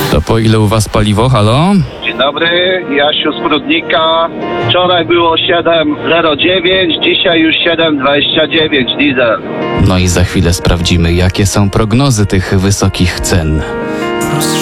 To po ile u was paliwo, halo? Dzień dobry, Jasiu z Prudnika. Wczoraj było 7,09, dzisiaj już 7,29 diesel. No i za chwilę sprawdzimy, jakie są prognozy tych wysokich cen.